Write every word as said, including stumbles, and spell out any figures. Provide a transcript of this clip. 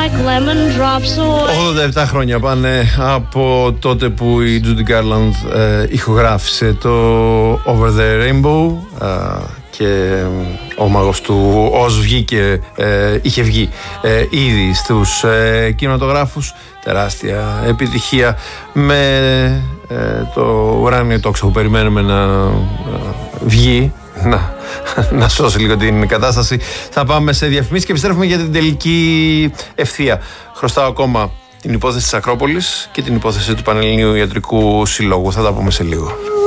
ογδόντα επτά χρόνια πάνε από τότε που η Judy Garland ε, ηχογράφησε το Over the Rainbow ε, και ο μάγος του Οζ βγήκε, ε, είχε βγει ε, ήδη στους ε, κινηματογράφους. Τεράστια επιτυχία με ε, το ουράνιο τόξο που περιμένουμε να ε, βγει, να, να σώσει λίγο την κατάσταση. Θα πάμε σε διαφημίσεις και επιστρέφουμε για την τελική ευθεία. Χρωστάω ακόμα την υπόθεση της Ακρόπολης και την υπόθεση του Πανελληνίου Ιατρικού Συλλόγου. Θα τα πούμε σε λίγο.